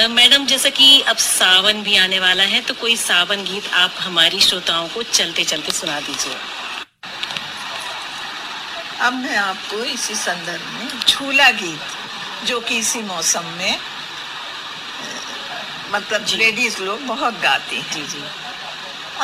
Madam, जैसा कि अब सावन भी आने वाला है, तो कोई सावन गीत आप हमारी श्रोताओं को चलते चलते सुना दीजिए। अब मैं आपको इसी संदर्भ में झूला गीत, जो कि इसी मौसम में मतलब लेडीज लोग बहुत गाती हैं। जी जी।